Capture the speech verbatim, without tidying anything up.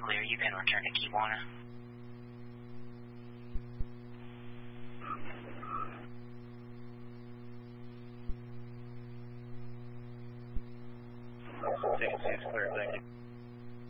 clear. You can return to Kiwana. Taking C is clear, thank you.